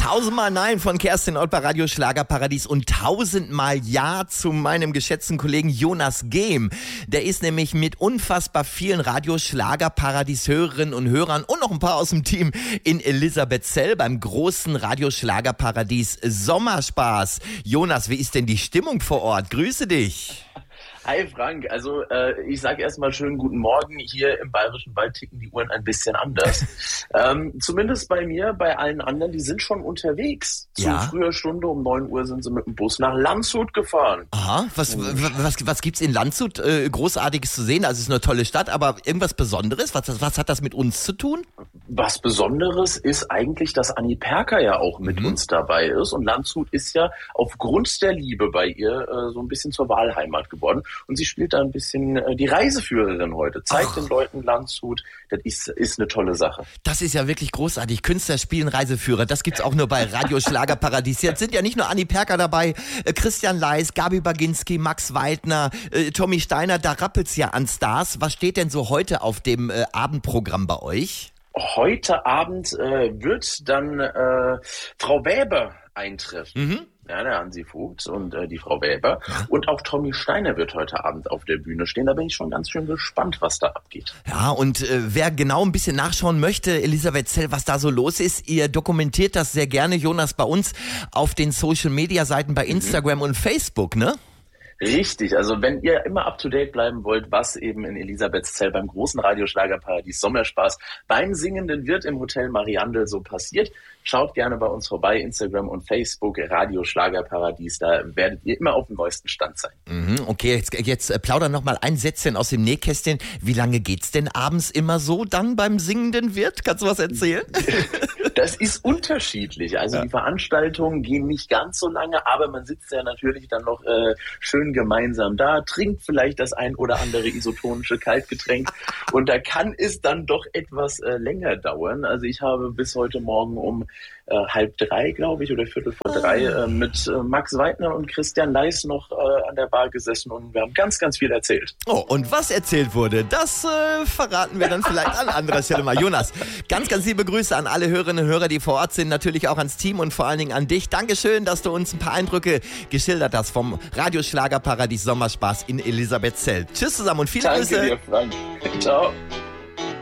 Tausendmal Nein von Kerstin Ott bei Radio Schlagerparadies und tausendmal Ja zu meinem geschätzten Kollegen Jonas Gehm. Der ist nämlich mit unfassbar vielen Radio Schlagerparadies Hörerinnen und Hörern und noch ein paar aus dem Team in Elisabethzell beim großen Radio Schlagerparadies Sommerspaß. Jonas, wie ist denn die Stimmung vor Ort? Grüße dich. Hi Frank, also ich sage erstmal schönen guten Morgen. Hier im Bayerischen Wald ticken die Uhren ein bisschen anders. Zumindest bei mir, bei allen anderen, die sind schon unterwegs. Zu früher Stunde um 9 Uhr sind sie mit dem Bus nach Landshut gefahren. Aha, was gibt's in Landshut Großartiges zu sehen? Also es ist eine tolle Stadt, aber irgendwas Besonderes? Was hat das mit uns zu tun? Was Besonderes ist eigentlich, dass Anni Perker ja auch mit uns dabei ist. Und Landshut ist ja aufgrund der Liebe bei ihr so ein bisschen zur Wahlheimat geworden. Und sie spielt da ein bisschen die Reiseführerin heute. Zeigt den Leuten Landshut. Das ist eine tolle Sache. Das ist ja wirklich großartig. Künstler spielen Reiseführer. Das gibt's auch nur bei Radio Schlagerparadies. Jetzt sind ja nicht nur Anni Perker dabei, Christian Leis, Gabi Baginski, Max Waldner, Tommy Steiner. Da rappelt's ja an Stars. Was steht denn so heute auf dem Abendprogramm bei euch? Heute Abend wird dann Frau Weber eintreffen. Ja, der Hansi Vogt und die Frau Weber. Ja. Und auch Tommy Steiner wird heute Abend auf der Bühne stehen. Da bin ich schon ganz schön gespannt, was da abgeht. Ja, und wer genau ein bisschen nachschauen möchte, Elisabethzell, was da so los ist, ihr dokumentiert das sehr gerne, Jonas, bei uns auf den Social-Media-Seiten bei Instagram und Facebook, ne? Richtig, also wenn ihr immer up-to-date bleiben wollt, was eben in Elisabethzell beim großen Radioschlagerparadies Sommerspaß beim Singenden Wirt im Hotel Mariandel so passiert, schaut gerne bei uns vorbei, Instagram und Facebook, Radio Schlagerparadies, da werdet ihr immer auf dem neuesten Stand sein. Okay, jetzt plauder noch mal ein Sätzchen aus dem Nähkästchen. Wie lange geht's denn abends immer so dann beim Singenden Wirt? Kannst du was erzählen? Das ist unterschiedlich. Also die Veranstaltungen gehen nicht ganz so lange, aber man sitzt ja natürlich dann noch schön gemeinsam da, trinkt vielleicht das ein oder andere isotonische Kaltgetränk und da kann es dann doch etwas länger dauern. Also ich habe bis heute Morgen um 2:30, glaube ich, oder 2:45 mit Max Weidner und Christian Leis noch an der Bar gesessen und wir haben ganz, ganz viel erzählt. Oh, und was erzählt wurde, das verraten wir dann vielleicht an anderer Stelle mal. Jonas, ganz, ganz liebe Grüße an alle Hörerinnen und Hörer, die vor Ort sind, natürlich auch ans Team und vor allen Dingen an dich. Dankeschön, dass du uns ein paar Eindrücke geschildert hast vom Radioschlagerparadies Sommerspaß in Elisabethzell. Tschüss zusammen und viele Grüße. Danke dir, Frank. Ciao.